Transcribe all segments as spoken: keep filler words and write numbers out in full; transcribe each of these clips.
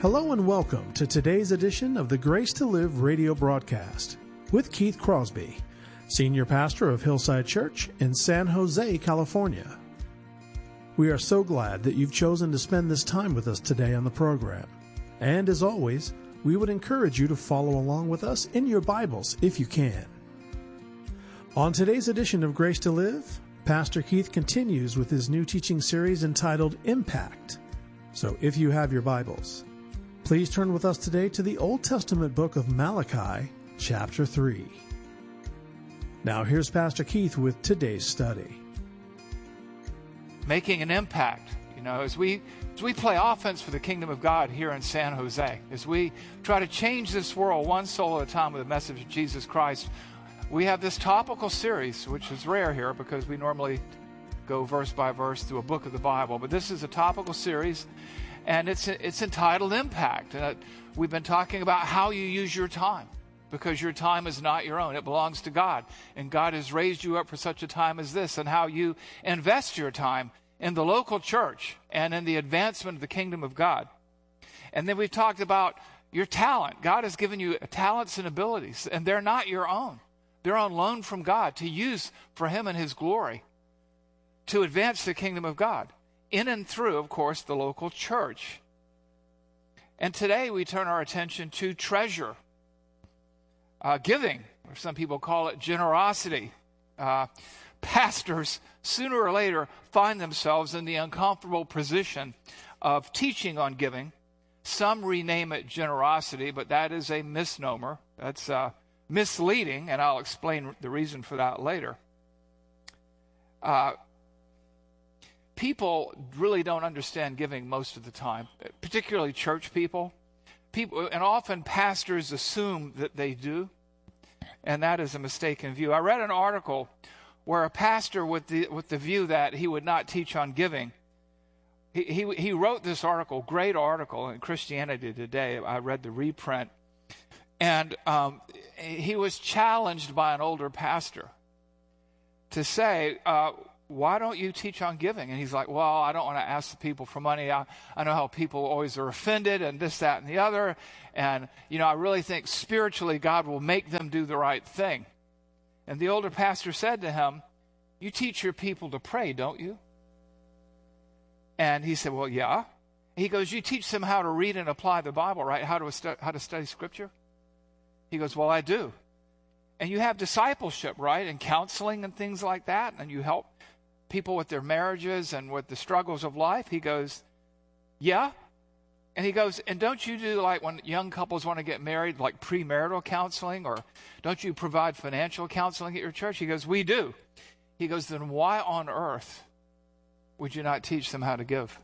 Hello and welcome to today's edition of the Grace to Live radio broadcast with Keith Crosby, Senior Pastor of Hillside Church in San Jose, California. We are so glad that you've chosen to spend this time with us today on the program. And as always, we would encourage you to follow along with us in your Bibles if you can. On today's edition of Grace to Live, Pastor Keith continues with his new teaching series entitled Impact. So if you have your Bibles, please turn with us today to the Old Testament book of Malachi, chapter three. Now here's Pastor Keith with today's study. Making an impact. You know, as we as we play offense for the kingdom of God here in San Jose, as we try to change this world one soul at a time with the message of Jesus Christ, we have this topical series, which is rare here because we normally go verse by verse through a book of the Bible. But this is a topical series, and it's it's entitled Impact. And we've been talking about how you use your time, because your time is not your own. It belongs to God. And God has raised you up for such a time as this, and how you invest your time in the local church and in the advancement of the kingdom of God. And then we've talked about your talent. God has given you talents and abilities, and they're not your own. They're on loan from God to use for Him and His glory, to advance the kingdom of God, in and through, of course, the local church. And today we turn our attention to treasure, uh, giving, or some people call it generosity. Uh, pastors, sooner or later, find themselves in the uncomfortable position of teaching on giving. Some rename it generosity, but that is a misnomer. That's uh, misleading, and I'll explain the reason for that later. Uh, People really don't understand giving most of the time, particularly church people. People, and often pastors assume that they do, and that is a mistaken view. I read an article where a pastor with the with the view that he would not teach on giving, he he, he wrote this article, great article in Christianity Today. I read the reprint, and um, he was challenged by an older pastor to say, uh, why don't you teach on giving? And he's like, well, I don't want to ask the people for money. I, I know how people always are offended and this, that, and the other. And, you know, I really think spiritually God will make them do the right thing. And the older pastor said to him, you teach your people to pray, don't you? And he said, well, yeah. He goes, you teach them how to read and apply the Bible, right? How to, stu- how to study Scripture? He goes, well, I do. And you have discipleship, right? And counseling and things like that. And you help people with their marriages and with the struggles of life. He goes, yeah. And he goes, and don't you do like when young couples want to get married, like premarital counseling, or don't you provide financial counseling at your church? He goes, we do. He goes, then why on earth would you not teach them how to give?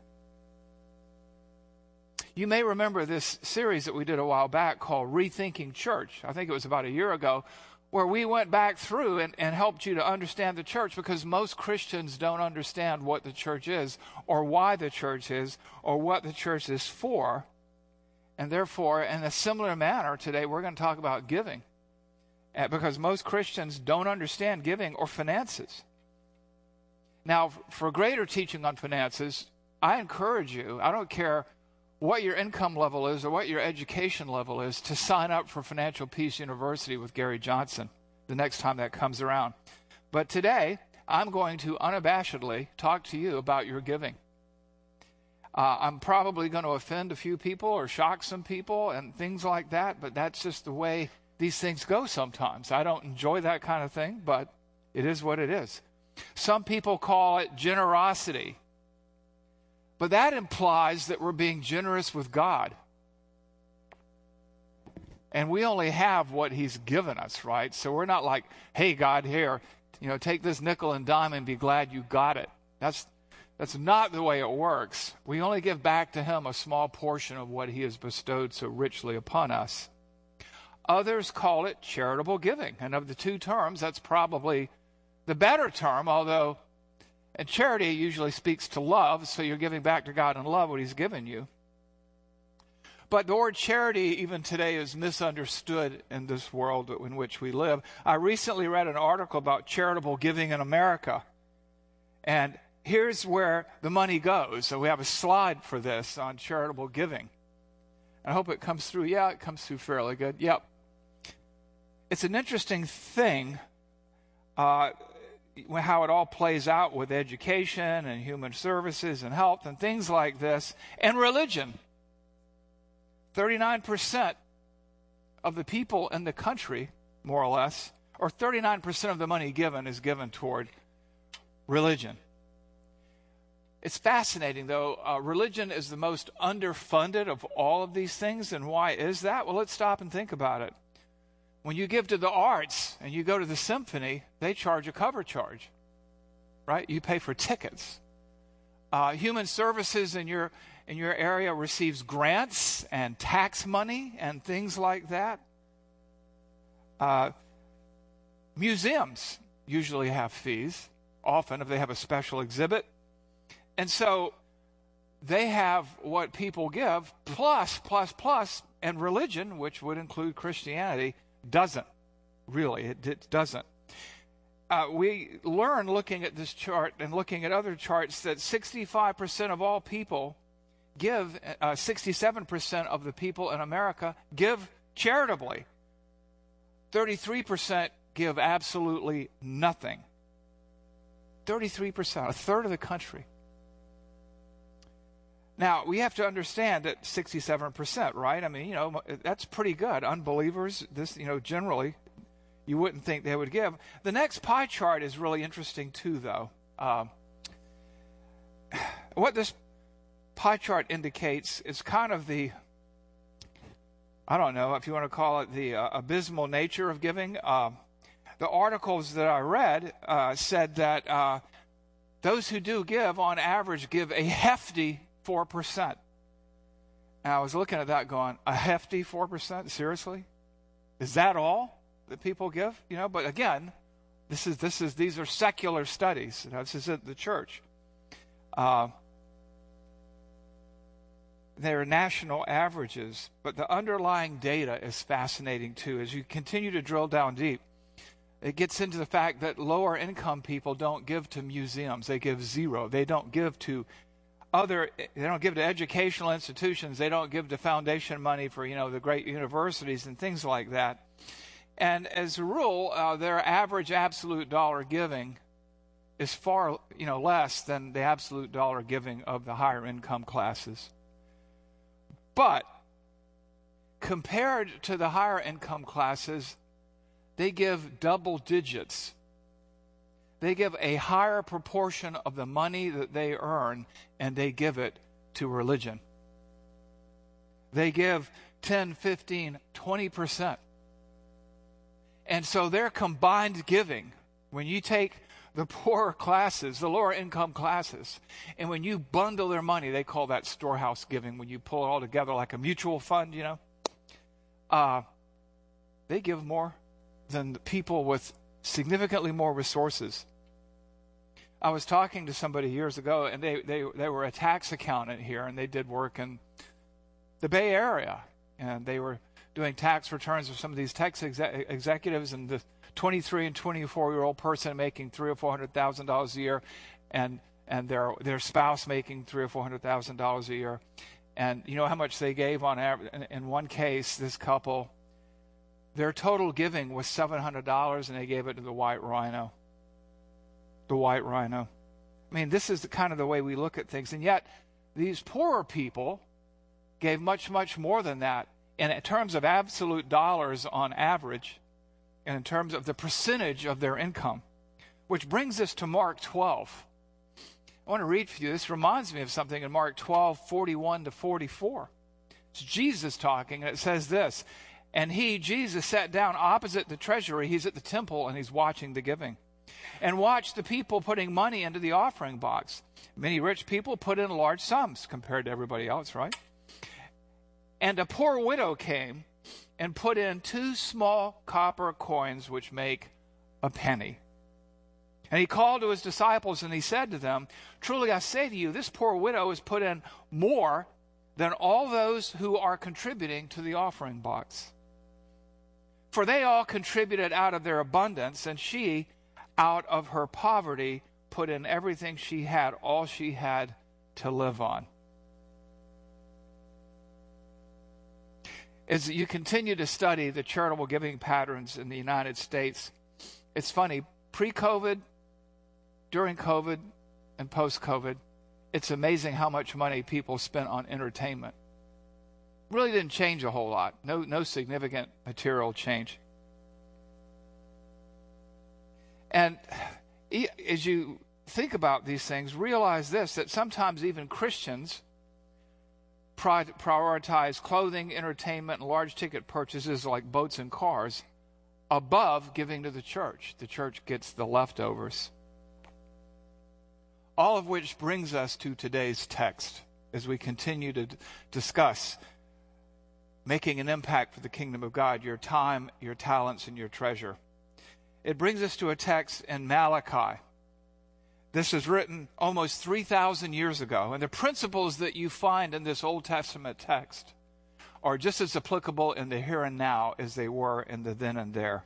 You may remember this series that we did a while back called Rethinking Church. I think it was about a year ago, where we went back through and, and helped you to understand the church, because most Christians don't understand what the church is, or why the church is, or what the church is for. And therefore, in a similar manner, today we're going to talk about giving, uh, because most Christians don't understand giving or finances. Now, for greater teaching on finances, I encourage you, I don't care what your income level is or what your education level is, to sign up for Financial Peace University with Gary Johnson the next time that comes around. But today, I'm going to unabashedly talk to you about your giving. Uh, I'm probably going to offend a few people or shock some people and things like that, but that's just the way these things go sometimes. I don't enjoy that kind of thing, but it is what it is. Some people call it generosity. But that implies that we're being generous with God. And we only have what He's given us, right? So we're not like, hey, God, here, you know, take this nickel and dime and be glad you got it. That's that's not the way it works. We only give back to Him a small portion of what He has bestowed so richly upon us. Others call it charitable giving. And of the two terms, that's probably the better term, although and charity usually speaks to love, so you're giving back to God in love what He's given you. But the word charity, even today, is misunderstood in this world in which we live. I recently read an article about charitable giving in America. And here's where the money goes. So we have a slide for this on charitable giving. I hope it comes through. Yeah, it comes through fairly good. Yep. It's an interesting thing uh, how it all plays out with education and human services and health and things like this, and religion. thirty-nine percent of the people in the country, more or less, or thirty-nine percent of the money given is given toward religion. It's fascinating, though. Uh, religion is the most underfunded of all of these things. And why is that? Well, let's stop and think about it. When you give to the arts and you go to the symphony, they charge a cover charge, right? You pay for tickets. Uh, human services in your in your area receives grants and tax money and things like that. Uh, museums usually have fees, often if they have a special exhibit. And so they have what people give, plus, plus, plus, and religion, which would include Christianity, doesn't. Really, it, it doesn't. Uh, we learn looking at this chart and looking at other charts that sixty-five percent of all people give, uh, sixty-seven percent of the people in America give charitably. thirty-three percent give absolutely nothing. thirty-three percent, a third of the country. Now, we have to understand that sixty-seven percent, right? I mean, you know, that's pretty good. Unbelievers, this, you know, generally, you wouldn't think they would give. The next pie chart is really interesting, too, though. Um, what this pie chart indicates is kind of the, I don't know if you want to call it the uh, abysmal nature of giving. Uh, the articles that I read uh, said that uh, those who do give, on average, give a hefty four percent. And I was looking at that going, a hefty four percent? Seriously? Is that all that people give? You know, but again, this is this is these are secular studies. You know, this is at the church. Uh, they're national averages, but the underlying data is fascinating too. As you continue to drill down deep, it gets into the fact that lower income people don't give to museums. They give zero. They don't give to Other, they don't give to educational institutions. They don't give to foundation money for, you know, the great universities and things like that. And as a rule, uh, their average absolute dollar giving is far, you know, less than the absolute dollar giving of the higher income classes. But compared to the higher income classes, they give double digits. They give a higher proportion of the money that they earn, and they give it to religion. They give ten, fifteen, twenty percent. And so their combined giving, when you take the poorer classes, the lower income classes, and when you bundle their money, they call that storehouse giving, when you pull it all together like a mutual fund, you know, uh, they give more than the people with significantly more resources. I was talking to somebody years ago, and they, they, they were a tax accountant here, and they did work in the Bay Area. And they were doing tax returns for some of these tax exe- executives, and the twenty-three and twenty-four-year-old person making three or four hundred thousand dollars a year, and and their their spouse making three or four hundred thousand dollars a year. And you know how much they gave on average? In, in one case, this couple, their total giving was seven hundred dollars, and they gave it to the White Rhino. The White Rhino. I mean, this is the kind of the way we look at things. And yet, these poorer people gave much, much more than that. And in terms of absolute dollars on average, and in terms of the percentage of their income. Which brings us to Mark twelve. I want to read for you. This reminds me of something in Mark twelve, forty-one to forty-four. It's Jesus talking, and it says this. And he, Jesus, sat down opposite the treasury. He's at the temple, and he's watching the giving. And watched the people putting money into the offering box. Many rich people put in large sums compared to everybody else, right? And a poor widow came and put in two small copper coins, which make a penny. And he called to his disciples, and he said to them, truly I say to you, this poor widow has put in more than all those who are contributing to the offering box. For they all contributed out of their abundance, and she, out of her poverty, put in everything she had, all she had to live on. as you continue to study the charitable giving patterns in the United States, it's funny, pre-COVID, during COVID, and post-COVID, it's amazing how much money people spent on entertainment. Really didn't change a whole lot. No, no significant material change. And as you think about these things, realize this, that sometimes even Christians prioritize clothing, entertainment, and large ticket purchases like boats and cars above giving to the church. The church gets the leftovers. All of which brings us to today's text as we continue to d- discuss making an impact for the kingdom of God, your time, your talents, and your treasure. It brings us to a text in Malachi. This is written almost three thousand years ago, and the principles that you find in this Old Testament text are just as applicable in the here and now as they were in the then and there.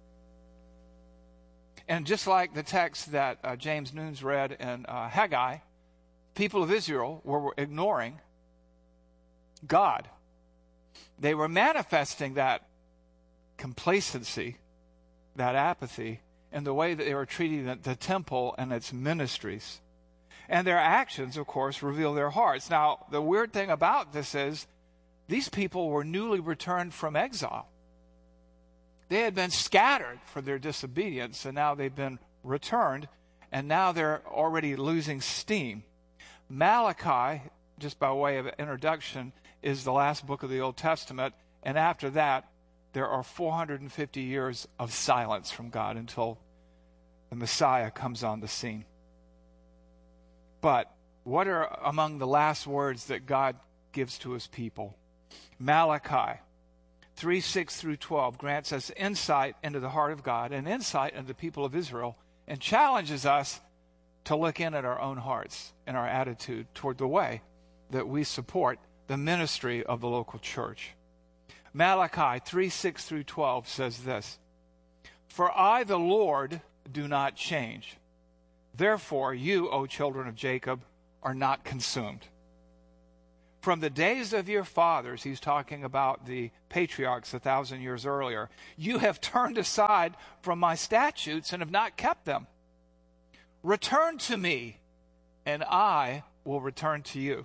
And just like the text that uh, James Nunes read in uh, Haggai, people of Israel were ignoring God. They were manifesting that complacency, that apathy, in the way that they were treating the, the temple and its ministries. And their actions, of course, reveal their hearts. Now, the weird thing about this is these people were newly returned from exile. They had been scattered for their disobedience, and now they've been returned, and now they're already losing steam. Malachi, just by way of introduction, is the last book of the Old Testament, and after that, there are four hundred fifty years of silence from God until the Messiah comes on the scene. But what are among the last words that God gives to his people? Malachi three, six through twelve grants us insight into the heart of God and insight into the people of Israel, and challenges us to look in at our own hearts and our attitude toward the way that we support the ministry of the local church. Malachi three, six through twelve says this: For I, the Lord, do not change. Therefore, you, O children of Jacob, are not consumed. From the days of your fathers, he's talking about the patriarchs a thousand years earlier, you have turned aside from my statutes and have not kept them. Return to me, and I will return to you,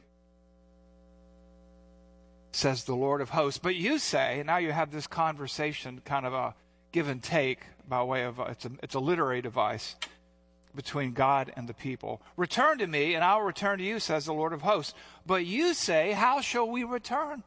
says the Lord of hosts. But you say, and now you have this conversation, kind of a give and take by way of, a, it's, a, it's a literary device between God and the people. Return to me, and I'll return to you, says the Lord of hosts. But you say, how shall we return?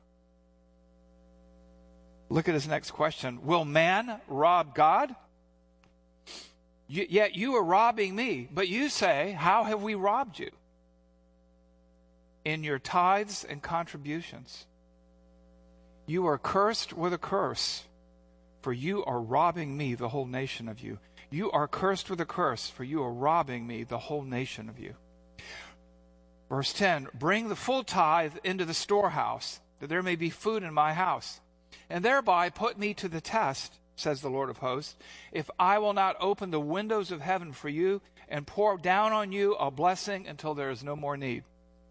Look at his next question. Will man rob God? You, yet you are robbing me. But you say, how have we robbed you? In your tithes and contributions. You are cursed with a curse, for you are robbing me, the whole nation of you. You are cursed with a curse, for you are robbing me, the whole nation of you. Verse ten, bring the full tithe into the storehouse, that there may be food in my house, and thereby put me to the test, says the Lord of hosts, if I will not open the windows of heaven for you and pour down on you a blessing until there is no more need.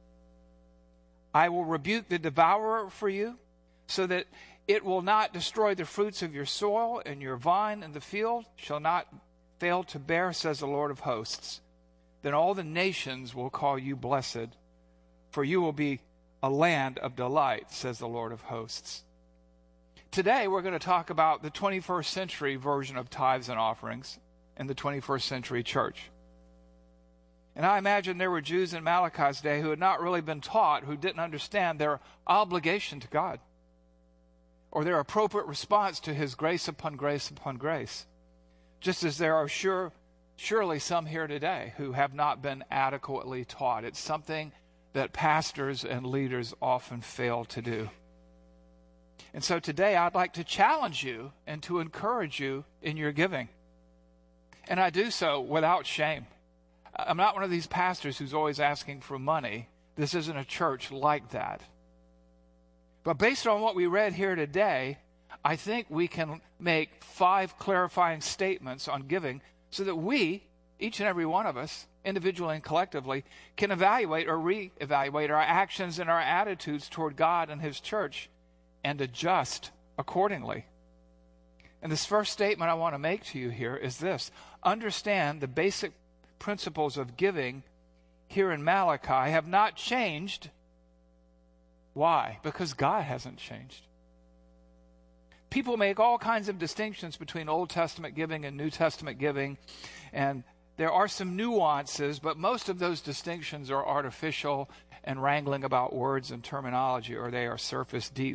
I will rebuke the devourer for you, so that it will not destroy the fruits of your soil, and your vine in the field shall not fail to bear, says the Lord of hosts. Then all the nations will call you blessed, for you will be a land of delight, says the Lord of hosts. Today we're going to talk about the twenty-first century version of tithes and offerings in the twenty-first century church. And I imagine there were Jews in Malachi's day who had not really been taught, who didn't understand their obligation to God, or their appropriate response to his grace upon grace upon grace. Just as there are sure, surely some here today who have not been adequately taught. It's something that pastors and leaders often fail to do. And so today I'd like to challenge you and to encourage you in your giving. And I do so without shame. I'm not one of these pastors who's always asking for money. This isn't a church like that. But based on what we read here today, I think we can make five clarifying statements on giving so that we, each and every one of us, individually and collectively, can evaluate or re-evaluate our actions and our attitudes toward God and his church and adjust accordingly. And this first statement I want to make to you here is this. Understand the basic principles of giving here in Malachi have not changed. Why? Because God hasn't changed. People make all kinds of distinctions between Old Testament giving and New Testament giving, and there are some nuances, but most of those distinctions are artificial and wrangling about words and terminology, or they are surface deep.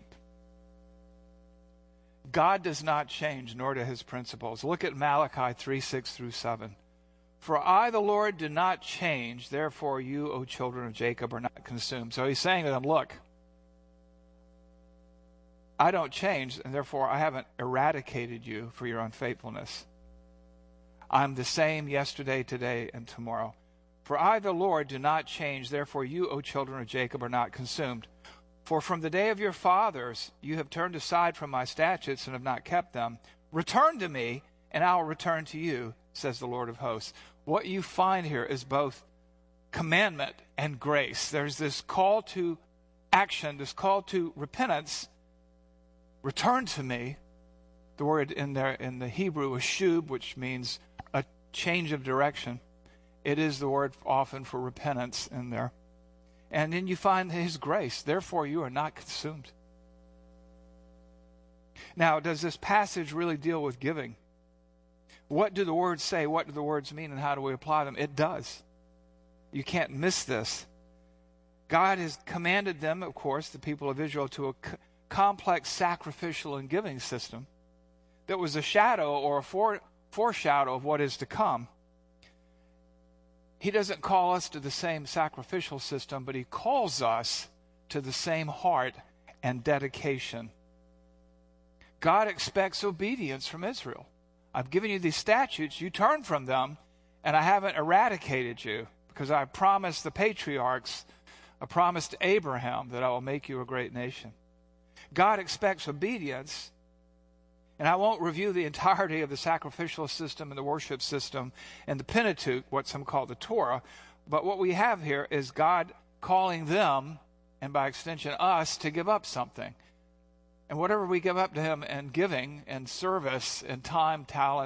God does not change, nor do his principles. Look at Malachi three, six through seven. For I, the Lord, do not change, therefore you, O children of Jacob, are not consumed. So he's saying to them, look, I don't change, and therefore I haven't eradicated you for your unfaithfulness. I'm the same yesterday, today, and tomorrow. For I, the Lord, do not change, therefore you, O children of Jacob, are not consumed. For from the day of your fathers you have turned aside from my statutes and have not kept them. Return to me, and I will return to you, says the Lord of hosts. What you find here is both commandment and grace. There's this call to action, this call to repentance. Return to me. The word in there in the Hebrew is shub, which means a change of direction. It is the word often for repentance in there. And then you find his grace. Therefore, you are not consumed. Now, does this passage really deal with giving? What do the words say? What do the words mean? And how do we apply them? It does. You can't miss this. God has commanded them, of course, the people of Israel, to a c- complex sacrificial and giving system that was a shadow or a fore, foreshadow of what is to come. He doesn't call us to the same sacrificial system, but he calls us to the same heart and dedication. God expects obedience from Israel. I've given you these statutes, you turn from them, and I haven't eradicated you, because I promised the patriarchs, I promised to Abraham that I will make you a great nation. God expects obedience, and I won't review the entirety of the sacrificial system and the worship system and the Pentateuch, what some call the Torah, but what we have here is God calling them, and by extension us, to give up something. And whatever we give up to him in giving and service and time, talent,